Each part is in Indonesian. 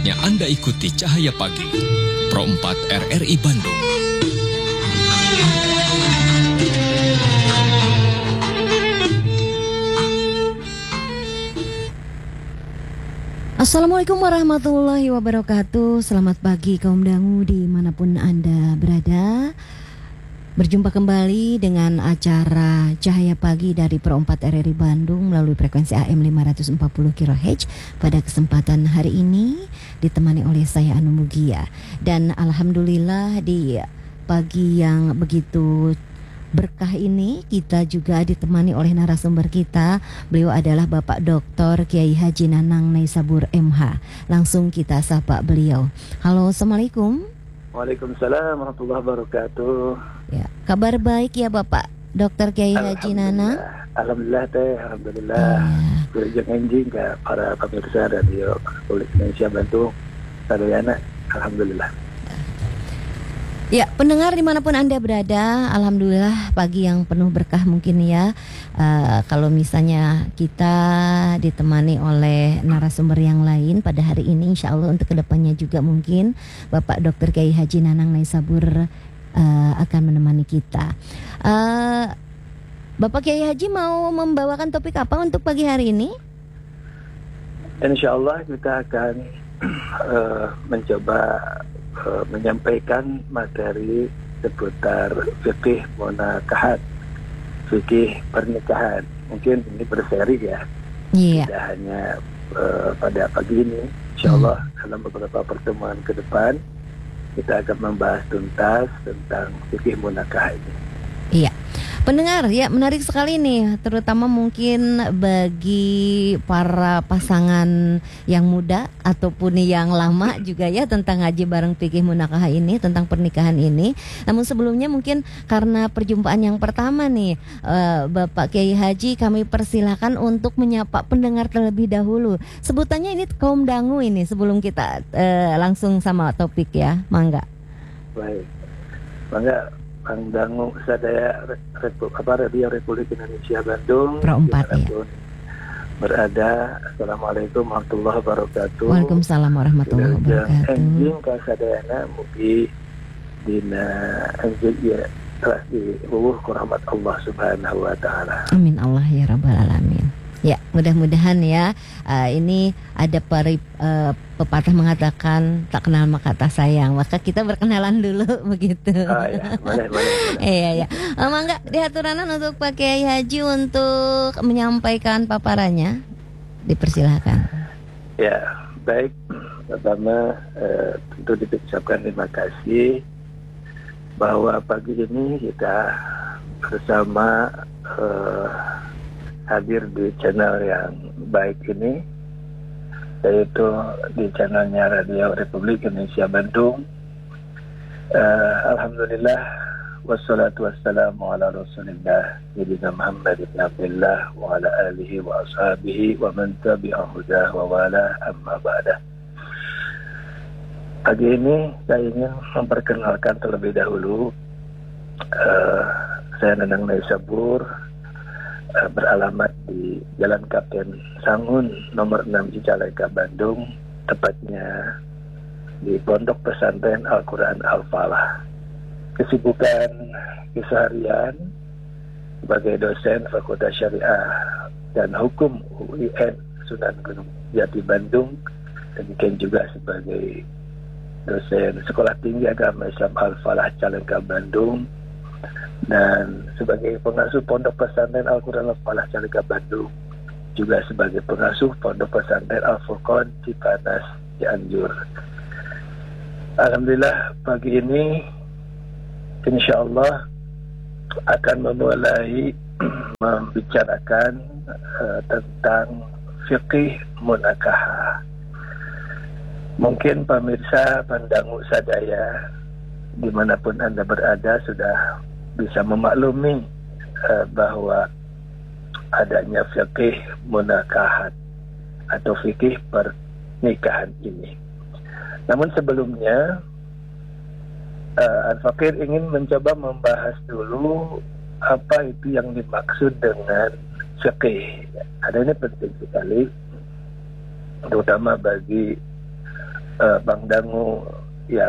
Saatnya Anda ikuti Cahaya Pagi, Pro 4 RRI Bandung. Assalamualaikum warahmatullahi wabarakatuh. Selamat pagi kaum dangu dimanapun Anda berada. Berjumpa kembali dengan acara Cahaya Pagi dari Pro 4 RRI Bandung melalui frekuensi AM 540 kHz pada kesempatan hari ini ditemani oleh saya Anu Mugia. Dan alhamdulillah di pagi yang begitu berkah ini kita juga ditemani oleh narasumber kita. Beliau adalah Bapak Dr. Kiai Haji Nanang Naisabur MH. Langsung kita sapa beliau. Halo, Assalamualaikum. Waalaikumsalam warahmatullahi wabarakatuh. Ya, kabar baik ya Bapak Dr. Kiai Haji Nanang. Alhamdulillah teh, alhamdulillah. Berjeng enjing ke para pemirsa radio Republik Indonesia Bandung. Sadayana, alhamdulillah. Ya, pendengar dimanapun Anda berada, alhamdulillah pagi yang penuh berkah mungkin ya. Kalau misalnya kita ditemani oleh narasumber yang lain pada hari ini, insya Allah untuk kedepannya juga mungkin Bapak Dr. Kiai Haji Nanang Naisabur akan menemani kita. Bapak Kiai Haji mau membawakan topik apa untuk pagi hari ini? Insya Allah kita akan mencoba menyampaikan materi seputar fikih munakahat, fikih pernikahan. Mungkin ini berseri ya, tidak hanya pada pagi ini. Insya Allah dalam beberapa pertemuan ke depan kita akan membahas tuntas tentang fikih munakahat ini. Iya. Pendengar, ya menarik sekali nih, terutama mungkin bagi para pasangan yang muda ataupun yang lama juga ya tentang ngaji bareng fikih munakaha ini, tentang pernikahan ini. Namun sebelumnya mungkin karena perjumpaan yang pertama nih, Bapak Kiai Haji kami persilakan untuk menyapa pendengar terlebih dahulu. Sebutannya ini kaum dangu ini sebelum kita langsung sama topik ya, mangga. Baik, mangga. Bang Dangu sadaya Radio Republik Indonesia Bandung Pro 4 ya. Berada. Assalamualaikum warahmatullahi wabarakatuh. Waalaikumsalam warahmatullahi wabarakatuh. Enjing ka sadayana mugi dina enjing ya telah diuwuh ku rahmat Allah Subhanahu wa taala. Amin Allah ya rabbal alamin. Ya, mudah-mudahan ya ini ada pepatah mengatakan tak kenal maka tak sayang. Maka kita berkenalan dulu begitu. Ya, boleh. Iya. Mangga diaturanan untuk Pak Kiai Haji untuk menyampaikan paparannya. Dipersilakan. Ya, baik. Pertama tentu diucapkan terima kasih bahwa pagi ini kita bersama hadir di channel yang baik ini, yaitu di channelnya Radio Republik Indonesia Bandung. Alhamdulillah wassalatu wassalamu ala rasulillah Sayyidina Muhammad ibn Abdullah wa ala alihi wa ashabihi wa man tabi'ahu hudah wa wala amma ba'dah. Pagi ini saya ingin memperkenalkan terlebih dahulu, saya Nanang Naisabur, beralamat di Jalan Kapten Sangun nomor 6 Cicalengka Bandung, tepatnya di Pondok Pesantren Al-Quran Al-Falah. Kesibukan keseharian sebagai dosen Fakultas Syariah dan Hukum UIN Sunan Gunung Jati Bandung, demikian juga sebagai dosen Sekolah Tinggi Agama Islam Al-Falah Cicalengka Bandung, dan sebagai pengasuh Pondok Pesantren Al-Quran Al-Falah Cicalengka Bandung, juga sebagai pengasuh Pondok Pesantren Al-Furqan Cipanas Cianjur. Alhamdulillah pagi ini insya Allah akan memulai membicarakan tentang fikih munakaha. Mungkin pemirsa pandangu sadaya dimanapun Anda berada sudah bisa memaklumi bahwa adanya fikih munakahat atau fikih pernikahan ini. Namun sebelumnya Al-Fakir ingin mencoba membahas dulu apa itu yang dimaksud dengan fikih. Ada ini penting sekali, terutama bagi Bang Dangu yang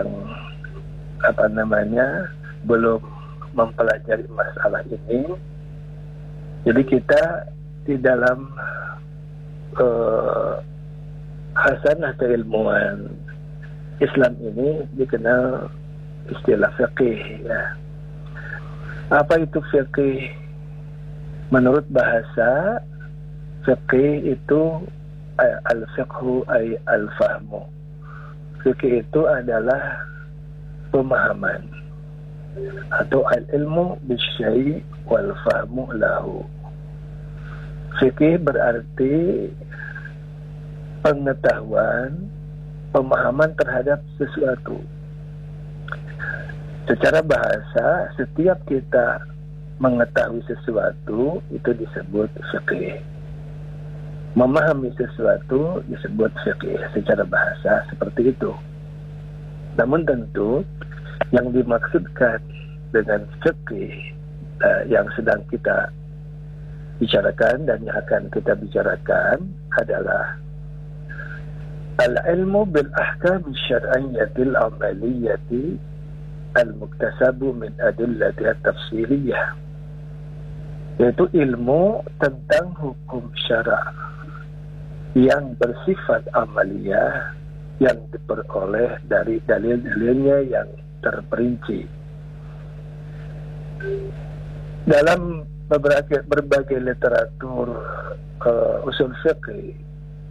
belum mempelajari masalah ini. Jadi kita di dalam hasanah keilmuan Islam ini dikenal istilah fiqih, ya. Apa itu fiqih? Menurut bahasa, fiqih itu al-fiqhu ay al-fahmu. Fiqih itu adalah pemahaman atau al-ilmu bisyai' wal fahmu lahu. Fiqih berarti pengetahuan, pemahaman terhadap sesuatu. Secara bahasa, setiap kita mengetahui sesuatu itu disebut fiqih. Memahami sesuatu disebut fiqih secara bahasa, seperti itu. Namun tentu yang dimaksudkan dengan fiqih yang sedang kita bicarakan dan yang akan kita bicarakan adalah al-ilmu bil ahkam syar'iyyatil amaliyati al-muktasabu min adillati at-tafsiliyah, yaitu ilmu tentang hukum syara' yang bersifat amaliyah yang diperoleh dari dalil-dalilnya yang terperinci. Dalam berbagai literatur usul fiqh,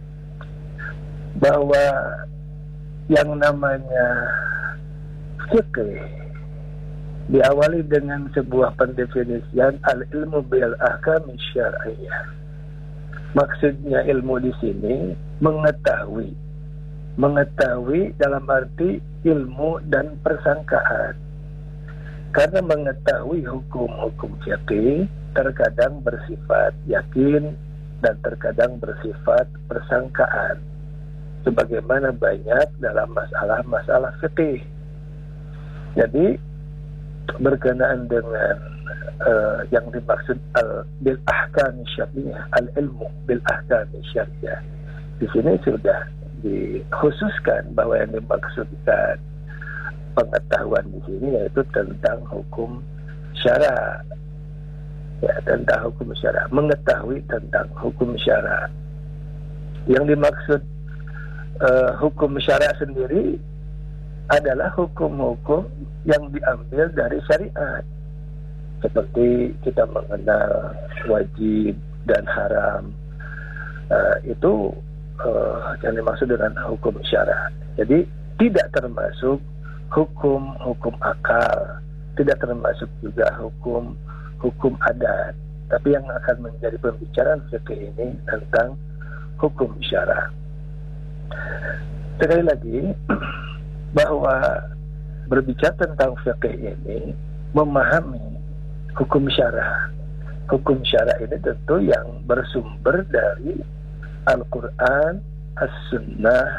bahwa yang namanya fiqh diawali dengan sebuah pendefinisian al-ilmu bil ahkam syar'iyyah. Maksudnya ilmu di sini mengetahui dalam arti ilmu dan persangkaan. Karena mengetahui hukum-hukum fiqih terkadang bersifat yakin dan terkadang bersifat persangkaan, sebagaimana banyak dalam masalah-masalah fiqih. Jadi berkenaan dengan yang dimaksud bil ahkam syar'iyyah, al-ilmu bil ahkam syar'iyyah, di sini sudah dikhususkan bahwa yang dimaksudkan pengetahuan di sini yaitu tentang hukum syara', ya, tentang hukum syara', mengetahui tentang hukum syara'. Yang dimaksud hukum syara' sendiri adalah hukum-hukum yang diambil dari syariat, seperti kita mengenal wajib dan haram, itu yang dimaksud dengan hukum syara'. Jadi tidak termasuk hukum akal, tidak termasuk juga hukum adat, tapi yang akan menjadi pembicaraan fikih ini tentang hukum syara'. Sekali lagi, bahwa berbicara tentang fikih ini memahami hukum syara'. Hukum syara' ini tentu yang bersumber dari Al-Quran, As-Sunnah,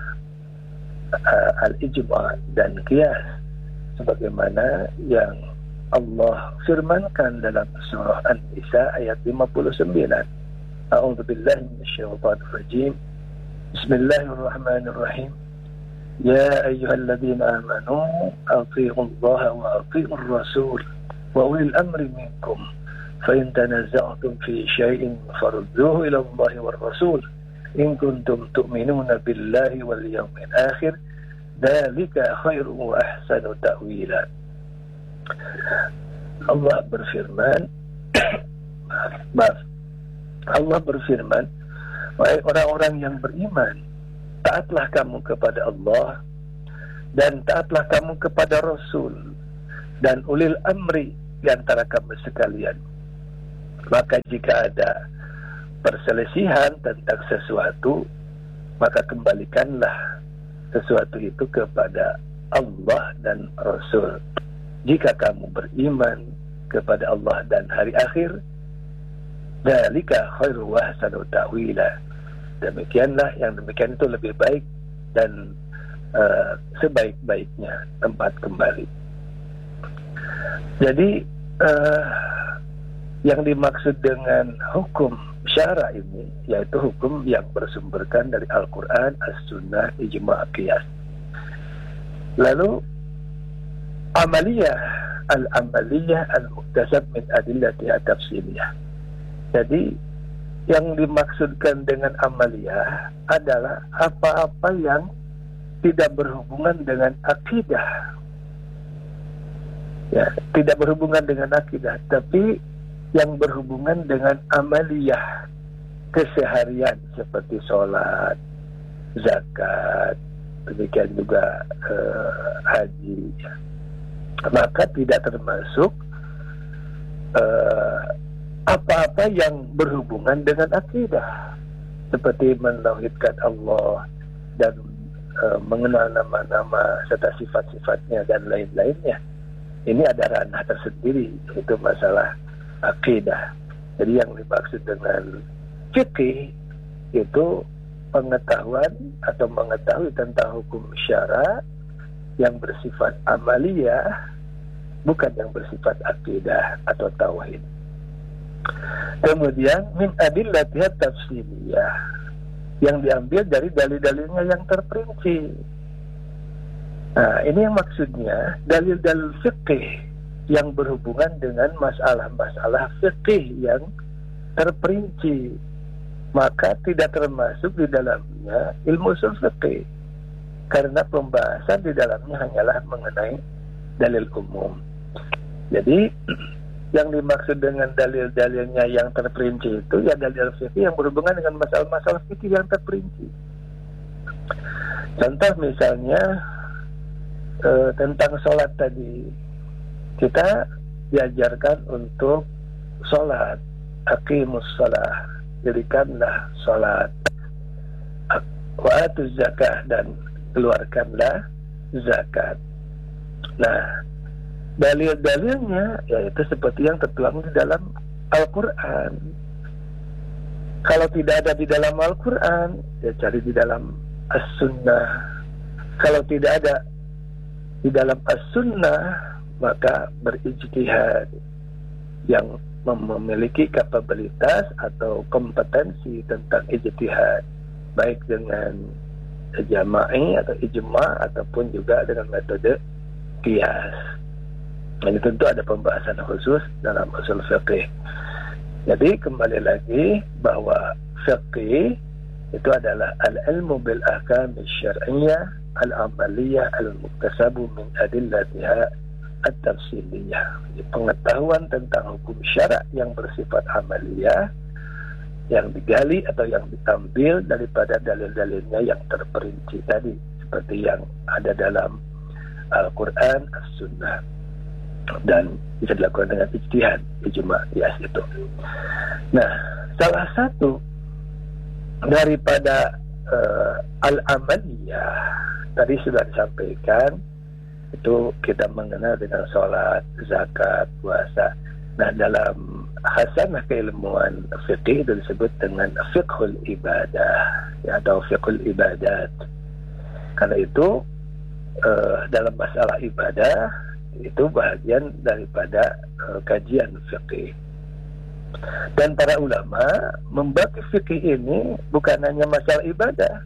Al-Ijma' dan Qiyas, sebagaimana yang Allah firmankan dalam surah An-Nisa ayat 59. A'udzubillahi minasyaitonir rajim. Bismillahirrahmanirrahim. Ya ayyuhalladzina amanu athi'ullaha wa athi'ur rasul wa ulil amri minkum. فإن تنازعتم في شيء فردوه إلى الله والرسول إن كنتم تؤمنون بالله واليوم الآخر ذلك خير وأحسن تأويلا. Allah berfirman Allah berfirman, wahai orang-orang yang beriman, taatlah kamu kepada Allah dan taatlah kamu kepada Rasul dan ulil amri di antara kamu sekalian. Maka jika ada perselisihan tentang sesuatu, maka kembalikanlah sesuatu itu kepada Allah dan Rasul. Jika kamu beriman kepada Allah dan hari akhir, dzalika khairu wa ahsanu ta'wila. Demikianlah, yang demikian itu lebih baik dan sebaik-baiknya tempat kembali. Jadi yang dimaksud dengan hukum syara' ini yaitu hukum yang bersumberkan dari Al-Quran, As-Sunnah, Ijma' Qiyas. Lalu amaliyah, al-amaliyah al-muktasab min adillati at-tafsiliyah. Jadi yang dimaksudkan dengan amaliyah adalah apa-apa yang tidak berhubungan dengan akidah. Ya, tidak berhubungan dengan akidah, tapi yang berhubungan dengan amaliyah keseharian seperti sholat, zakat, demikian juga haji. Maka tidak termasuk apa-apa yang berhubungan dengan akidah, seperti menauhidkan Allah dan mengenal nama-nama serta sifat-sifatnya dan lain-lainnya. Ini ada ranah tersendiri, itu masalah akidah. Jadi yang dimaksud dengan fikih itu pengetahuan atau mengetahui tentang hukum syara yang bersifat amaliyah, bukan yang bersifat akidah atau tauhid. Kemudian min adillatiha tafsiliyah, yang diambil dari dalil-dalilnya yang terperinci. Nah, ini yang maksudnya dalil-dalil fikih yang berhubungan dengan masalah-masalah fikih yang terperinci, maka tidak termasuk di dalamnya ilmu ushul fikih, karena pembahasan di dalamnya hanyalah mengenai dalil umum. Jadi yang dimaksud dengan dalil-dalilnya yang terperinci itu ya dalil fikih yang berhubungan dengan masalah-masalah fikih yang terperinci. Contoh misalnya tentang sholat tadi, kita diajarkan untuk sholat, aqimus sholat, dirikanlah sholat, wa atuz zakah, dan keluarkanlah zakat. Nah, dalil-dalilnya yaitu seperti yang tertuang di dalam Al-Quran. Kalau tidak ada di dalam Al-Quran, ya cari di dalam As-Sunnah. Kalau tidak ada di dalam As-Sunnah, maka berijtihad yang memiliki kapabilitas atau kompetensi tentang ijtihad, baik dengan jama'i atau ijma' ataupun juga dengan metode qiyas. Ini tentu ada pembahasan khusus dalam ushul fiqih. Jadi kembali lagi bahwa fiqih itu adalah al-ilmu bil ahkam syar'iyyah al-amaliyah al-muktasabu min adillatiha at-tafsiliyah. Pengetahuan tentang hukum syarak yang bersifat amaliyah, yang digali atau yang diambil daripada dalil-dalilnya yang terperinci tadi, seperti yang ada dalam Al-Quran, As-Sunnah, dan bisa dilakukan dengan ijtihad, ijma', qiyas itu. Nah, salah satu daripada al-amaliyah tadi sudah disampaikan, itu kita mengenal dengan sholat, zakat, puasa. Nah, dalam hasanah keilmuan fiqih itu disebut dengan fiqhul ibadah, ya, atau fiqhul ibadat. Karena itu dalam masalah ibadah itu bahagian daripada kajian fikih. Dan para ulama membagi fikih ini bukan hanya masalah ibadah,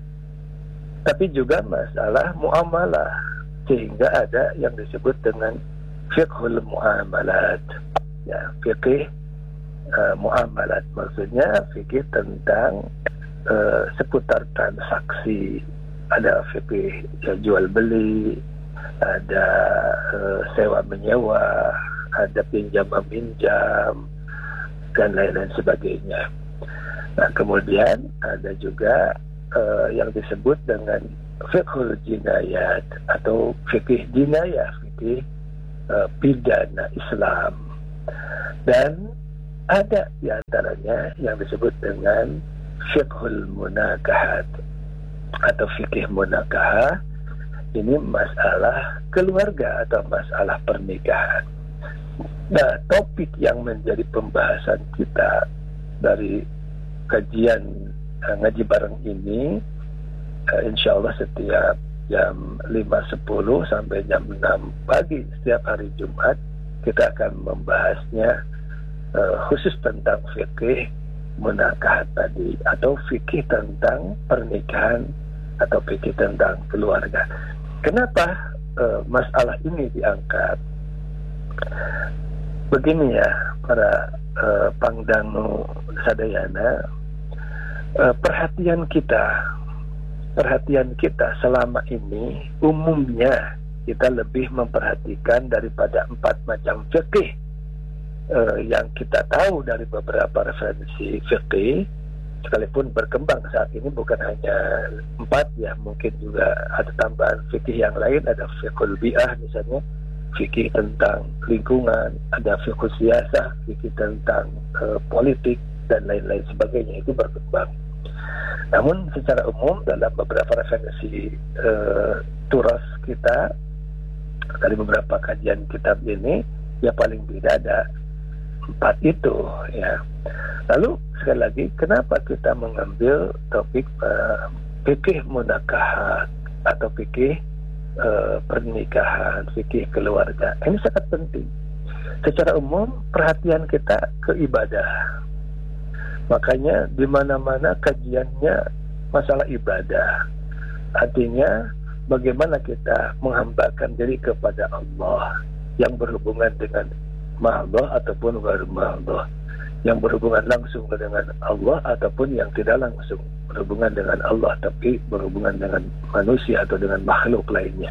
tapi juga masalah muamalah, sehingga ada yang disebut dengan fiqhul muamalat. Ya, fikih muamalat maksudnya fikih tentang seputar transaksi. Ada fikih jual beli, ada sewa menyewa, ada pinjam meminjam, dan lain-lain sebagainya. Nah, kemudian ada juga yang disebut dengan fiqhul jinayat atau fikih jinayah, fikih pidana Islam. Dan ada di antaranya yang disebut dengan fiqhul munakahat atau fikih munakahah. Ini masalah keluarga atau masalah pernikahan. Nah, topik yang menjadi pembahasan kita dari kajian ngaji bareng ini, insya Allah setiap jam 5.10 sampai jam 6 pagi setiap hari Jumat, kita akan membahasnya khusus tentang fikih munakahat tadi, atau fikih tentang pernikahan atau fikih tentang keluarga. Kenapa masalah ini diangkat? Begini ya, para pangdangu sadayana, perhatian kita selama ini umumnya kita lebih memperhatikan daripada 4 macam fikih yang kita tahu dari beberapa referensi fikih, sekalipun berkembang saat ini bukan hanya 4 ya, mungkin juga ada tambahan fikih yang lain, ada fiqhul bi'ah misalnya, fikih tentang lingkungan, ada fiqhul siyasah, fikih tentang politik dan lain-lain sebagainya, itu berkembang. Namun secara umum dalam beberapa referensi turas kita dari beberapa kajian kitab ini, ya paling tidak ada 4 itu ya. Lalu sekali lagi, kenapa kita mengambil topik fikih munakahat atau fikih pernikahan, fikih keluarga? Ini sangat penting. Secara umum perhatian kita ke ibadah. Makanya di mana-mana kajiannya masalah ibadah. Artinya bagaimana kita menghambakan diri kepada Allah yang berhubungan dengan ma'allah ataupun ghair ma'allah, yang berhubungan langsung dengan Allah ataupun yang tidak langsung berhubungan dengan Allah tapi berhubungan dengan manusia atau dengan makhluk lainnya.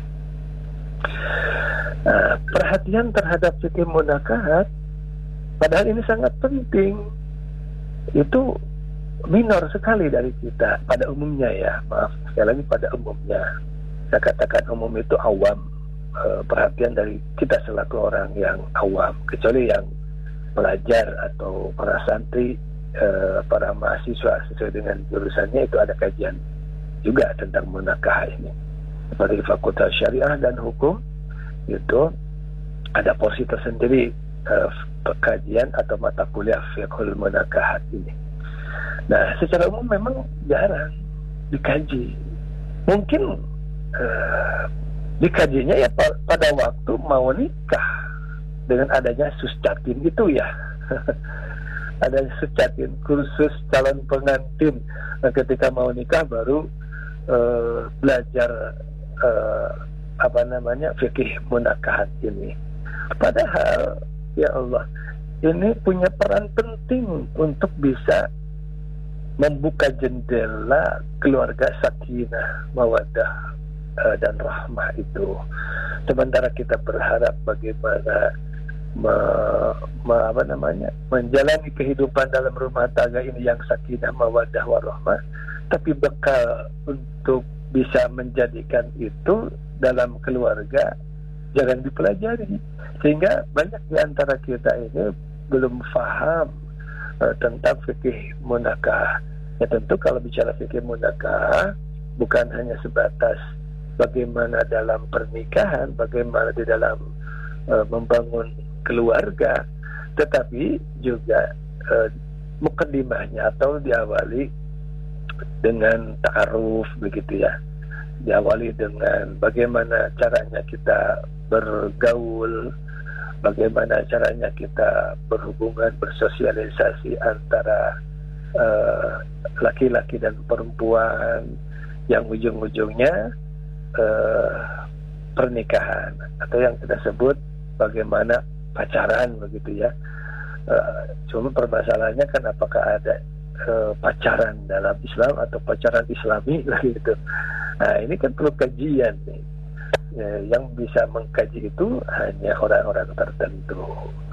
Perhatian terhadap fikih munakahat padahal ini sangat penting, itu minor sekali dari kita pada umumnya ya. Maaf sekali lagi, pada umumnya. Saya katakan umum itu awam, perhatian dari kita selaku orang yang awam, kecuali yang pelajar atau para santri, para mahasiswa sesuai dengan jurusannya, itu ada kajian juga tentang munakah ini. Seperti Fakultas Syariah dan Hukum itu ada porsi tersendiri kajian atau mata kuliah fiqhul munakahat ini. Nah, secara umum memang jarang dikaji. Mungkin dikajinya ya pada waktu mau nikah, dengan adanya suscatin itu ya. Ada suscatin, kursus calon pengantin. Nah, ketika mau nikah baru belajar fikih munakahat ini. Padahal ya Allah, ini punya peran penting untuk bisa membuka jendela keluarga sakinah, mawaddah dan rahmah itu. Sementara kita berharap bagaimana menjalani kehidupan dalam rumah tangga ini yang sakinah, mawaddah, warahmah, tapi bekal untuk bisa menjadikan itu dalam keluarga jangan dipelajari, sehingga banyak di antara kita ini belum paham tentang fikih munakah. Ya tentu kalau bicara fikih munakah bukan hanya sebatas bagaimana dalam pernikahan, bagaimana di dalam membangun keluarga, tetapi juga mukaddimahnya atau diawali dengan ta'aruf begitu ya. Diawali dengan bagaimana caranya kita bergaul, bagaimana caranya kita berhubungan, bersosialisasi antara laki-laki dan perempuan, yang ujung-ujungnya pernikahan atau yang kita sebut bagaimana pacaran begitu ya. Cuma permasalahannya kan apakah ada pacaran dalam Islam atau pacaran Islami gitu. Nah, ini kan perlu kajian nih. Yang bisa mengkaji itu hanya orang-orang tertentu.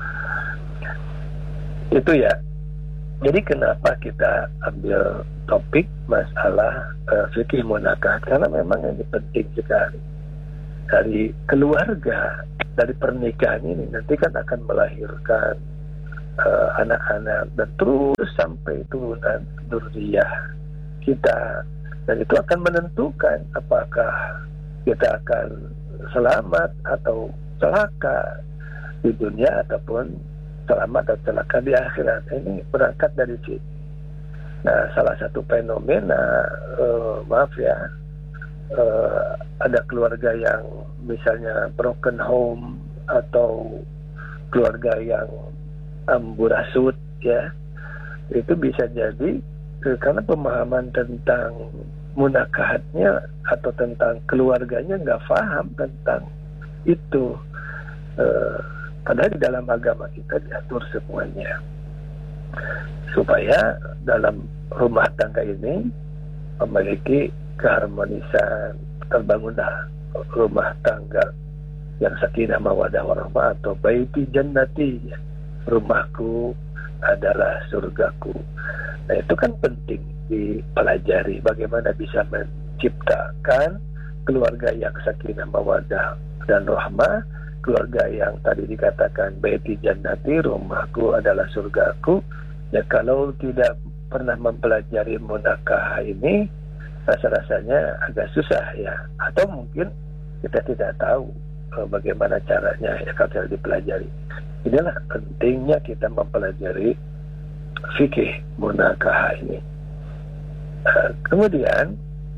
Itu ya. Jadi kenapa kita ambil topik masalah fikih munakah? Karena memang ini penting sekali. Dari keluarga, dari pernikahan ini nanti kan akan melahirkan anak-anak dan terus sampai turunan dzurriyyah kita, dan itu akan menentukan apakah kita akan selamat atau celaka di dunia ataupun selamat atau celaka di akhirat. Ini berangkat dari sini. Nah, salah satu fenomena ada keluarga yang misalnya broken home atau keluarga yang amburadul ya, itu bisa jadi karena pemahaman tentang munakahatnya atau tentang keluarganya nggak paham tentang itu. Padahal di dalam agama kita diatur semuanya supaya dalam rumah tangga ini memiliki keharmonisan, terbangunlah rumah tangga yang sakinah mawaddah warahmah, atau baiti jannati, rumahku adalah surgaku. Nah, itu kan penting dipelajari bagaimana bisa menciptakan keluarga yang sakinah mawaddah dan rahmah, keluarga yang tadi dikatakan baiti jannati, rumahku adalah surgaku. Ya, kalau tidak pernah mempelajari munakah ini, rasa-rasanya agak susah ya, atau mungkin kita tidak tahu bagaimana caranya ya kalau tidak dipelajari. Inilah pentingnya kita mempelajari fikih munakah ini. Kemudian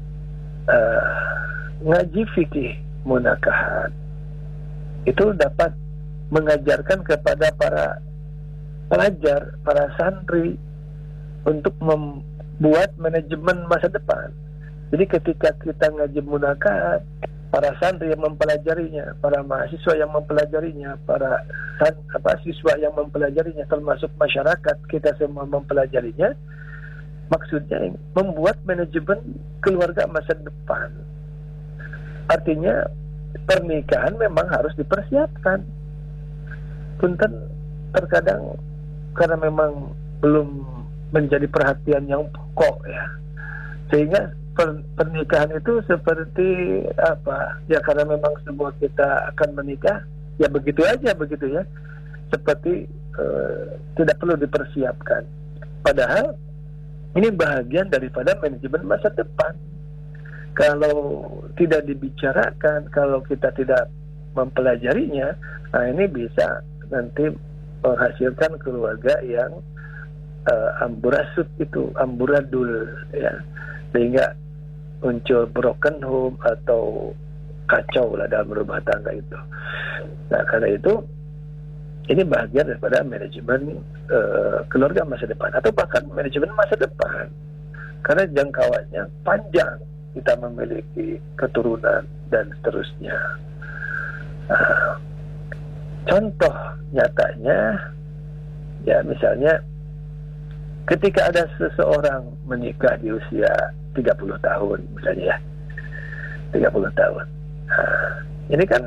ngaji fikih munakahat itu dapat mengajarkan kepada para pelajar, para santri untuk membuat manajemen masa depan. Jadi ketika kita ngaji munakahat, para santri yang mempelajarinya, para mahasiswa yang mempelajarinya, para siswa yang mempelajarinya, termasuk masyarakat kita semua mempelajarinya, maksudnya membuat manajemen keluarga masa depan. Artinya pernikahan memang harus dipersiapkan. Punten terkadang karena memang belum menjadi perhatian yang pokok ya, sehingga pernikahan itu seperti apa ya, karena memang semua kita akan menikah ya begitu aja begitu ya, seperti tidak perlu dipersiapkan. Padahal ini bahagian daripada manajemen masa depan. Kalau tidak dibicarakan, kalau kita tidak mempelajarinya, nah ini bisa nanti menghasilkan keluarga yang amburadul itu, amburadul ya, sehingga muncul broken home atau kacau lah dalam rumah tangga itu. Nah, karena itu ini bagian daripada manajemen keluarga masa depan, atau bahkan manajemen masa depan, karena jangkauannya panjang, kita memiliki keturunan dan seterusnya. Nah, contoh nyatanya ya, misalnya ketika ada seseorang menikah di usia 30 tahun misalnya ya, 30 tahun. Nah, ini kan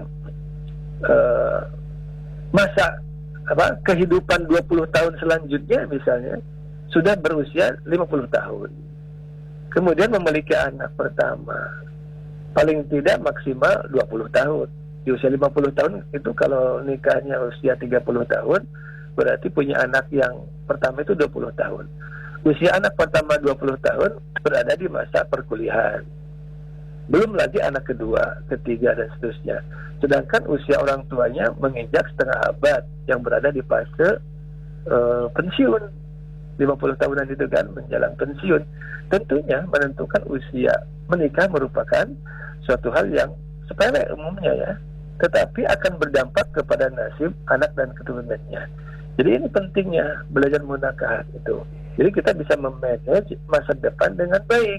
masa kehidupan 20 tahun selanjutnya misalnya sudah berusia 50 tahun. Kemudian memiliki anak pertama, paling tidak maksimal 20 tahun. Di usia 50 tahun itu kalau nikahnya usia 30 tahun, berarti punya anak yang pertama itu 20 tahun. Usia anak pertama 20 tahun berada di masa perkuliahan. Belum lagi anak kedua, ketiga, dan seterusnya. Sedangkan usia orang tuanya menginjak setengah abad, yang berada di fase pensiun. 50 tahunan itu kan menjelang pensiun. Tentunya menentukan usia menikah merupakan suatu hal yang sepele umumnya ya, tetapi akan berdampak kepada nasib anak dan keturunannya. Jadi ini pentingnya belajar munakahat itu. Jadi kita bisa memanage masa depan dengan baik.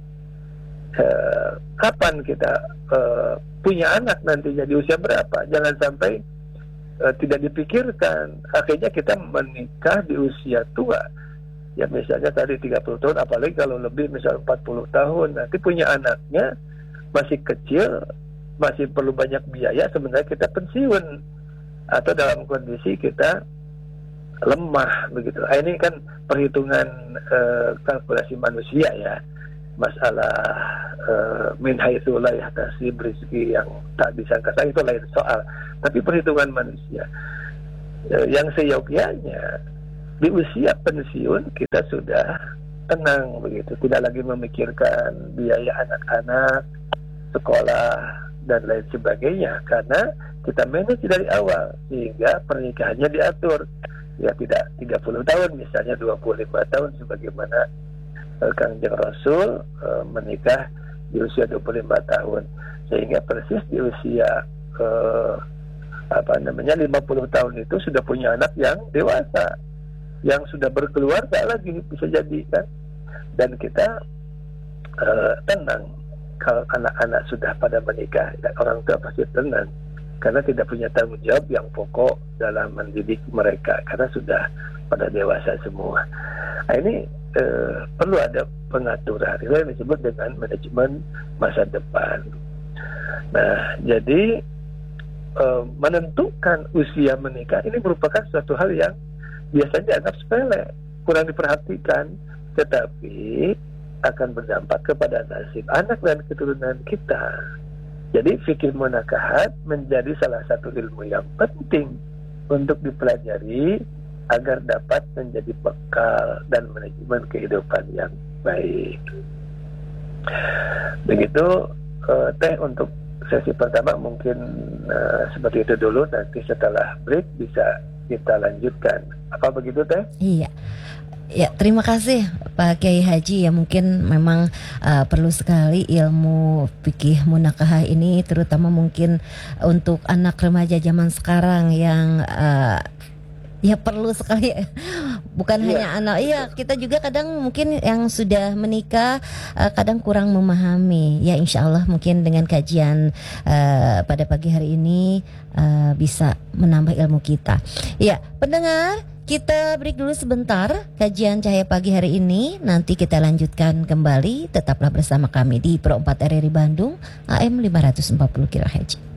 Kapan kita punya anak nantinya, di usia berapa? Jangan sampai tidak dipikirkan. Akhirnya kita menikah di usia tua. Ya misalnya tadi 30 tahun, apalagi kalau lebih misal 40 tahun, nanti punya anaknya masih kecil, masih perlu banyak biaya, sebenarnya kita pensiun atau dalam kondisi kita lemah begitu. Ini kan perhitungan kalkulasi manusia ya, masalah min haitsu la yahtasib, rezeki yang tak disangka-sangka itu lain soal, tapi perhitungan manusia yang seyogyanya di usia pensiun kita sudah tenang begitu, tidak lagi memikirkan biaya anak-anak, sekolah dan lain sebagainya, karena kita manage dari awal sehingga pernikahannya diatur ya, tidak 30 tahun misalnya 25 tahun sebagaimana Kangjeng Rasul menikah di usia 25 tahun, sehingga persis di usia 50 tahun itu sudah punya anak yang dewasa, yang sudah berkeluarga lagi bisa jadi kan. Dan kita tenang. Kalau anak-anak sudah pada menikah, ya orang tua pasti tenang karena tidak punya tanggung jawab yang pokok dalam mendidik mereka karena sudah pada dewasa semua. Nah, ini perlu ada pengaturan. Itu yang disebut dengan manajemen masa depan. Nah, jadi menentukan usia menikah ini merupakan suatu hal yang biasanya dianggap sepele, kurang diperhatikan, tetapi akan berdampak kepada nasib anak dan keturunan kita. Jadi fikih munakahat menjadi salah satu ilmu yang penting untuk dipelajari agar dapat menjadi bekal dan manajemen kehidupan yang baik. Begitu Teh untuk sesi pertama mungkin seperti itu dulu, nanti setelah break bisa kita lanjutkan. Apa begitu Teh? Iya. Ya, terima kasih Pak Kiai Haji. Ya, mungkin memang perlu sekali ilmu fikih munakahah ini, terutama mungkin untuk anak remaja zaman sekarang yang ya perlu sekali. Bukan hanya anak, iya kita juga kadang mungkin yang sudah menikah kadang kurang memahami. Ya, insya Allah mungkin dengan kajian pada pagi hari ini bisa menambah ilmu kita. Ya, pendengar, kita break dulu sebentar kajian Cahaya Pagi hari ini. Nanti kita lanjutkan kembali. Tetaplah bersama kami di Pro 4 RRI Bandung AM 540 kHz.